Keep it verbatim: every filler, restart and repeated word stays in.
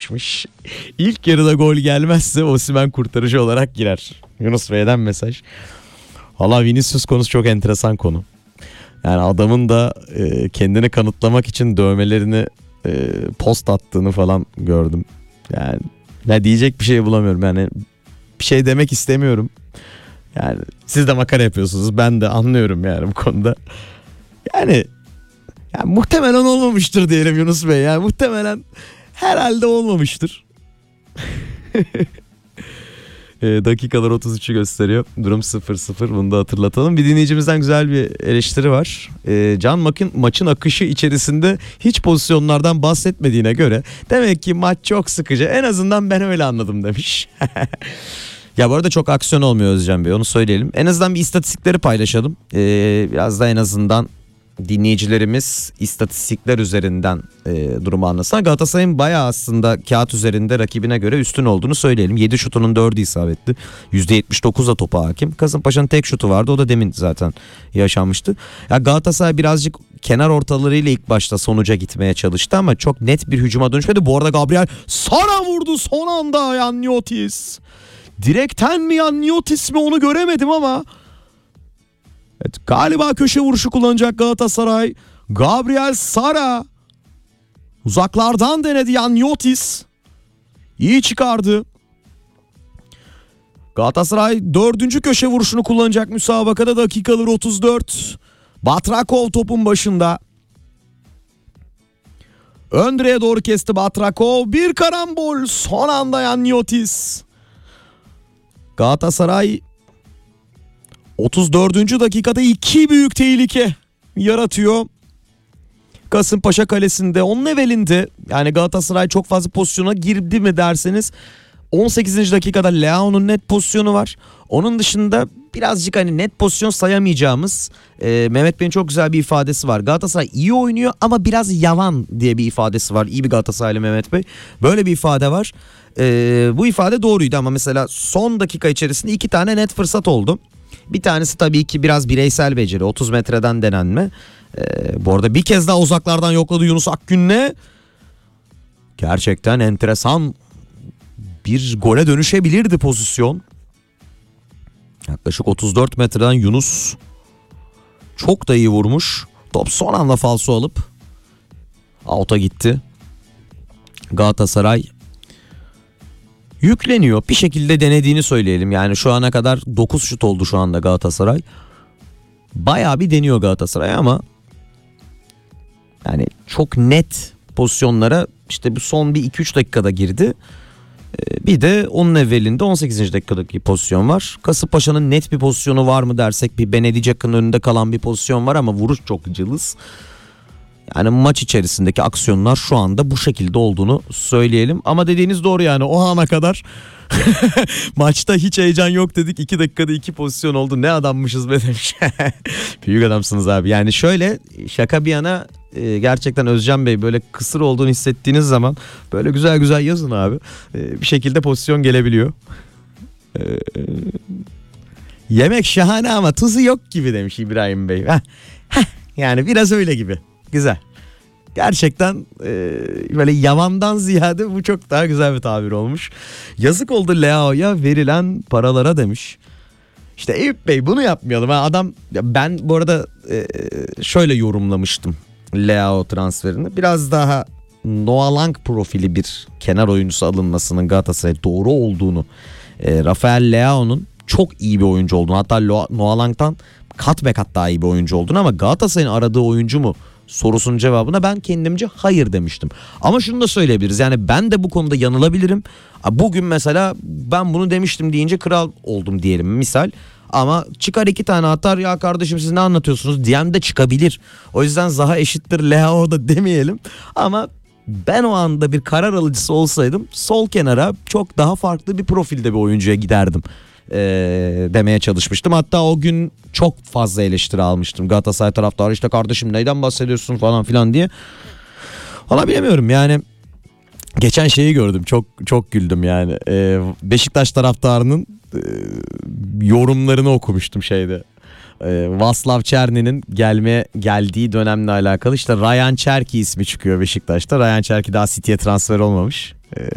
paylaşmış. İlk yarıda gol gelmezse Osimhen kurtarıcı olarak girer. Yunus Bey'den mesaj. Valla Vinicius konusu çok enteresan konu. Yani adamın da e, kendini kanıtlamak için dövmelerini e, post attığını falan gördüm. Yani ne diyecek bir şey bulamıyorum. Yani bir şey demek istemiyorum. Yani siz de makara yapıyorsunuz. Ben de anlıyorum yani bu konuda. Yani, yani muhtemelen olmamıştır diyelim Yunus Bey. Yani muhtemelen herhalde olmamıştır. E, dakikalar otuz üçü gösteriyor. Durum sıfır sıfır, bunu da hatırlatalım. Bir dinleyicimizden güzel bir eleştiri var. E, Can Mak'ın maçın akışı içerisinde hiç pozisyonlardan bahsetmediğine göre demek ki maç çok sıkıcı. En azından ben öyle anladım demiş. Ya bu arada çok aksiyon olmuyor Özcan Bey, onu söyleyelim. En azından bir istatistikleri paylaşalım. Ee, biraz da en azından dinleyicilerimiz istatistikler üzerinden e, durumu anlasın. Galatasaray'ın bayağı aslında kağıt üzerinde rakibine göre üstün olduğunu söyleyelim. yedi şutunun dördü isabetli. yüzde yetmiş dokuzla topa hakim. Kasımpaşa'nın tek şutu vardı, o da demin zaten yaşanmıştı. Ya Galatasaray birazcık kenar ortalarıyla ilk başta sonuca gitmeye çalıştı ama çok net bir hücuma dönüşmedi. Bu arada Gabriel Sara vurdu son anda, Yanyotis. Direkten mi Yanyotis mi onu göremedim ama evet, galiba köşe vuruşu kullanacak Galatasaray. Gabriel Sara uzaklardan denedi, Yanyotis iyi çıkardı. Galatasaray dördüncü köşe vuruşunu kullanacak müsabakada. Dakikaları otuz dört. Batrakov topun başında. Ön direğe doğru kesti Batrakov. Bir karambol son anda Yanyotis. Galatasaray otuz dördüncü dakikada iki büyük tehlike yaratıyor. Kasımpaşa kalesinde, onun evvelinde, yani Galatasaray çok fazla pozisyona girdi mi derseniz on sekizinci dakikada Leao'nun net pozisyonu var. Onun dışında birazcık hani net pozisyon sayamayacağımız e, Mehmet Bey'in çok güzel bir ifadesi var. Galatasaray iyi oynuyor ama biraz yavan diye bir ifadesi var. İyi bir Galatasaraylı Mehmet Bey. Böyle bir ifade var. E, bu ifade doğruydu ama mesela son dakika içerisinde iki tane net fırsat oldu. Bir tanesi tabii ki biraz bireysel beceri, otuz metreden denenme. Ee, bu arada bir kez daha uzaklardan yokladı Yunus Akgün'le. Gerçekten enteresan bir gole dönüşebilirdi pozisyon. Yaklaşık otuz dört metreden Yunus çok da iyi vurmuş. Top son anda falso alıp out'a gitti. Galatasaray yükleniyor. Bir şekilde denediğini söyleyelim. Yani şu ana kadar dokuz şut oldu şu anda Galatasaray. Bayağı bir deniyor Galatasaray ama yani çok net pozisyonlara işte bu son bir iki üç dakikada girdi. Bir de onun evvelinde on sekizinci dakikadaki pozisyon var. Kasımpaşa'nın net bir pozisyonu var mı dersek bir Benedicak'ın önünde kalan bir pozisyon var ama vuruş çok cılız. Yani maç içerisindeki aksiyonlar şu anda bu şekilde olduğunu söyleyelim. Ama dediğiniz doğru, yani o ana kadar maçta hiç heyecan yok dedik. iki dakikada iki pozisyon oldu. Ne adammışız be demiş. Büyük adamsınız abi. Yani şöyle, şaka bir yana, gerçekten Özcan Bey böyle kısır olduğunu hissettiğiniz zaman böyle güzel güzel yazın abi. Bir şekilde pozisyon gelebiliyor. Yemek şahane ama tuzu yok gibi demiş İbrahim Bey. Yani biraz öyle gibi. Güzel. Gerçekten e, böyle yalandan ziyade bu çok daha güzel bir tabir olmuş. Yazık oldu Leao'ya verilen paralara demiş. İşte Eyüp Bey bunu yapmayalım. Adam, ben bu arada e, şöyle yorumlamıştım Leao transferini. Biraz daha Noah Lang profili bir kenar oyuncusu alınmasının Galatasaray'a doğru olduğunu, e, Rafael Leao'nun çok iyi bir oyuncu olduğunu, hatta Noah Lang'tan kat be kat daha iyi bir oyuncu olduğunu, ama Galatasaray'ın aradığı oyuncu mu sorusunun cevabına ben kendimce hayır demiştim. Ama şunu da söyleyebiliriz, yani ben de bu konuda yanılabilirim. Bugün mesela ben bunu demiştim deyince kral oldum diyelim misal. Ama çıkar iki tane atar, ya kardeşim siz ne anlatıyorsunuz diyen de çıkabilir. O yüzden Zaha eşittir Leao da demeyelim. Ama ben o anda bir karar alıcısı olsaydım sol kenara çok daha farklı bir profilde bir oyuncuya giderdim ee, demeye çalışmıştım. Hatta o gün çok fazla eleştiri almıştım. Galatasaray taraftarı işte kardeşim neyden bahsediyorsun falan filan diye. Valla bilemiyorum yani. Geçen şeyi gördüm, çok çok güldüm yani. Ee, Beşiktaş taraftarının e, yorumlarını okumuştum şeyde. Ee, Vaslav Çerni'nin gelmeye geldiği dönemle alakalı, işte Ryan Cherki ismi çıkıyor Beşiktaş'ta. Ryan Cherki daha City'ye transfer olmamış. Ee,